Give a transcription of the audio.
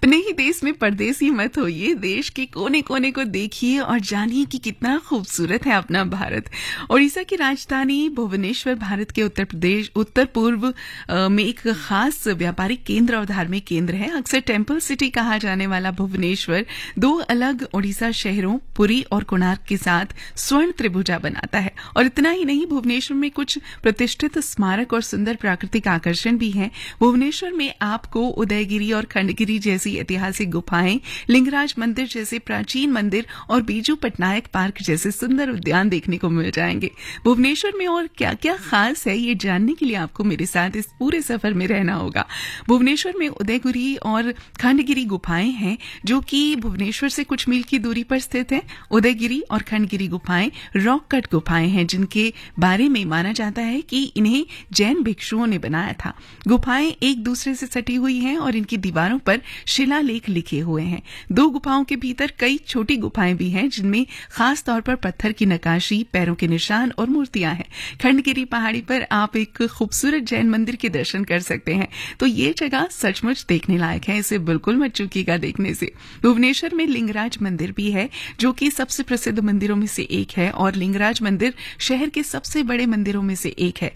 अपने ही देश में परदेसी मत होइए, देश के कोने कोने को देखिए और जानिए कि कितना खूबसूरत है अपना भारत। ओडिशा की राजधानी भुवनेश्वर भारत के उत्तर पूर्व में एक खास व्यापारिक केंद्र और धार्मिक केंद्र है। अक्सर टेम्पल सिटी कहा जाने वाला भुवनेश्वर दो अलग ओडिशा शहरों पुरी और कोणार्क के साथ स्वर्ण त्रिभुजा बनाता है। और इतना ही नहीं, भुवनेश्वर में कुछ प्रतिष्ठित स्मारक और सुंदर प्राकृतिक आकर्षण भी हैं। भुवनेश्वर में आपको उदयगिरी और खंडगिरी जैसी ऐतिहासिक गुफाएं, लिंगराज मंदिर जैसे प्राचीन मंदिर और बीजू पटनायक पार्क जैसे सुंदर उद्यान देखने को मिल जाएंगे। भुवनेश्वर में और क्या क्या खास है, ये जानने के लिए आपको मेरे साथ इस पूरे सफर में रहना होगा। भुवनेश्वर में उदयगिरी और खंडगिरी गुफाएं हैं जो कि भुवनेश्वर से कुछ मील की दूरी पर स्थित हैं। उदयगिरी और खंडगिरी गुफाएं रॉक कट गुफाएं हैं जिनके बारे में माना जाता है कि इन्हें जैन भिक्षुओं ने बनाया था। गुफाएं एक दूसरे से सटी हुई हैं और इनकी दीवारों पर शिलालेख लिखे हुए हैं। दो गुफाओं के भीतर कई छोटी गुफाएं भी हैं जिनमें खास तौर पर पत्थर की नक्काशी, पैरों के निशान और मूर्तियां हैं। खंडगिरी पहाड़ी पर आप एक खूबसूरत जैन मंदिर के दर्शन कर सकते हैं। तो ये जगह सचमुच देखने लायक है, इसे बिल्कुल मत चूकिएगा देखने से। भुवनेश्वर में लिंगराज मंदिर भी है जो कि सबसे प्रसिद्ध मंदिरों में से एक है और लिंगराज मंदिर शहर के सबसे बड़े मंदिरों में से एक है।